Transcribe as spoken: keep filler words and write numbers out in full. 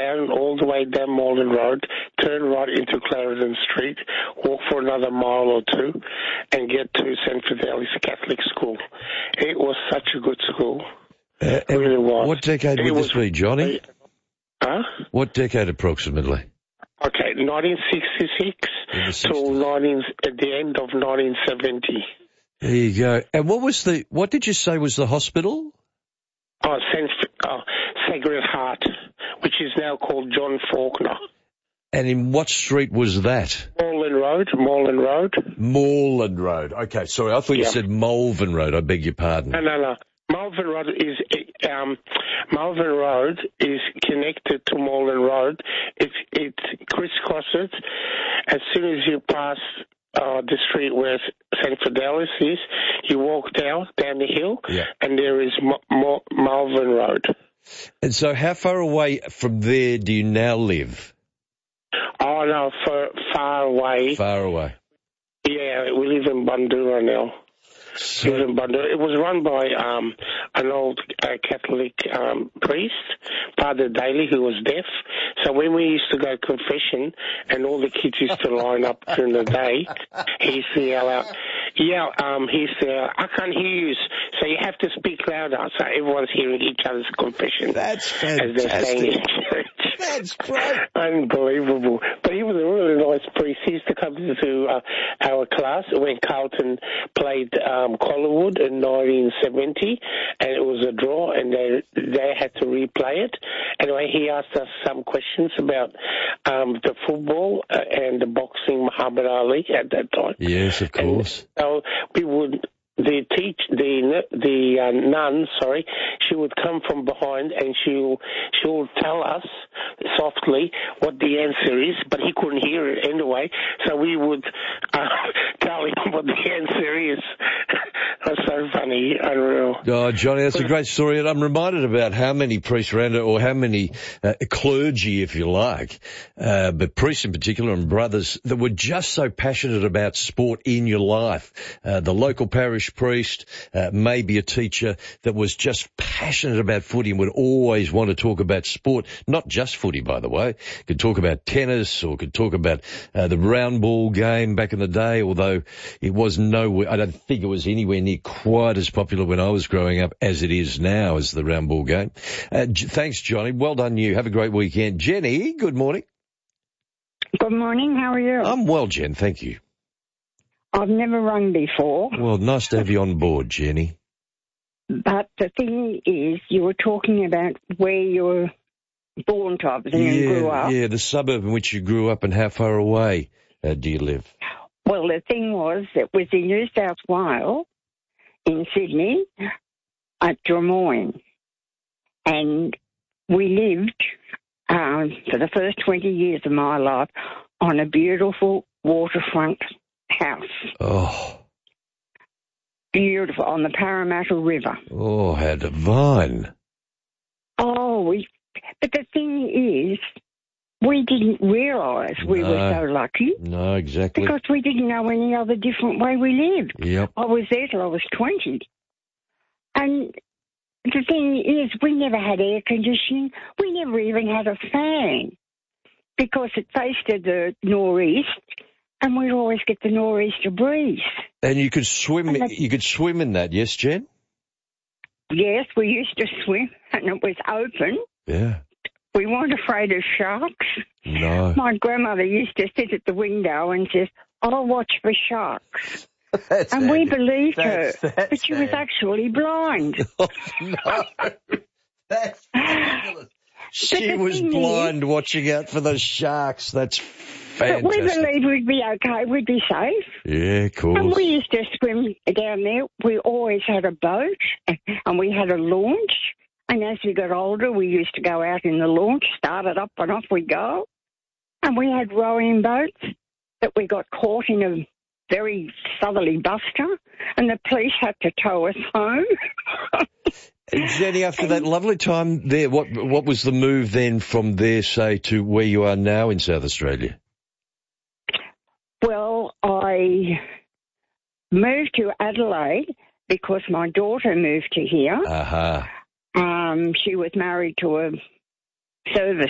down all the way down Malden Road, turn right into Clarendon Street, walk for another mile or two, and get to Saint Fidelis Catholic School. It was such a good school. Uh, it really was. What decade it would was, this be, Johnny? Uh, huh? What decade approximately? Okay, nineteen sixty-six till nineteen, at the end of nineteen seventy. There you go. And what was the, what did you say was the hospital? Oh, Saint uh, Sacred Heart, which is now called John Faulkner. And in what street was that? Moreland Road, Moreland Road. Moreland Road. Okay, sorry, I thought yeah. you said Malvern Road. I beg your pardon. No, no, no. Malvern Road is um, Malvern Road is connected to Moreland Road. It it crisscrosses. As soon as you pass uh, the street where Saint Fidelis is, you walk down down the hill, yeah. and there is Mo- Mo- Malvern Road. And so, how far away from there do you now live? Oh no, for far away. Far away. Yeah, we live in Bundoora now. So, It was run by um, an old uh, Catholic um, priest, Father Daly, who was deaf. So when we used to go to confession and all the kids used to line up during the day, he used to yell out, yeah, um, he used to yell, I can't hear you, so you have to speak louder so everyone's hearing each other's confession. That's fantastic. As they're saying in church. That's great. Unbelievable. But he was a really nice priest. He used to come to uh, our class when Carlton played um, Collingwood in nineteen seventy, and it was a draw, and they they had to replay it. Anyway, he asked us some questions about um, the football uh, and the boxing, Muhammad Ali at that time. Yes, of course. And so we would... The teach the the uh, nun, sorry, she would come from behind and she'll she'll tell us softly what the answer is, but he couldn't hear it anyway. So we would uh, tell him what the answer is. That's so funny, unreal. Oh, Johnny, that's a great story, and I'm reminded about how many priests around it, or how many uh, clergy, if you like, uh, but priests in particular and brothers that were just so passionate about sport in your life. Uh, the local parish priest, uh, maybe a teacher that was just passionate about footy and would always want to talk about sport, not just footy, by the way. Could talk about tennis or could talk about uh, the round ball game back in the day, although it was nowhere, I don't think it was anywhere near quite as popular when I was growing up as it is now as the round ball game. Uh, j- thanks, Johnny. Well done you. Have a great weekend. Jenny, good morning. Good morning. How are you? I'm well, Jen. Thank you. I've never rung before. Well, nice to have you on board, Jenny. But the thing is, you were talking about where you were born to and yeah, grew up. Yeah, the suburb in which you grew up and how far away uh, do you live? Well, the thing was, it was in New South Wales, in Sydney, at Drummoyne. And we lived, um, for the first twenty years of my life, on a beautiful waterfront house. Oh. Beautiful, on the Parramatta River. Oh, how divine. Oh, we, but the thing is, we didn't realise we no, were so lucky. No, exactly. Because we didn't know any other different way we lived. Yep. I was there till I was twenty. And the thing is, we never had air conditioning. We never even had a fan because it faced the nor'east, and we'd always get the nor'easter breeze. And you could swim. The, you could swim in that, yes, Jen? Yes, we used to swim, and it was open. Yeah. We weren't afraid of sharks. No. My grandmother used to sit at the window and say, "I'll watch for sharks." That's and we believed that's, her, that's but she was actually blind. Oh, no. That's ridiculous. She was blind is, watching out for the sharks. That's fantastic. But we believed we'd be okay, we'd be safe. Yeah, of course. And we used to swim down there. We always had a boat, and we had a launch. And as we got older, we used to go out in the launch, start it up, and off we go. And we had rowing boats that we got caught in a very southerly buster, and the police had to tow us home. And Jenny, after that lovely time there, what what was the move then from there, say, to where you are now in South Australia? Well, I moved to Adelaide because my daughter moved to here. Aha. Um, she was married to a service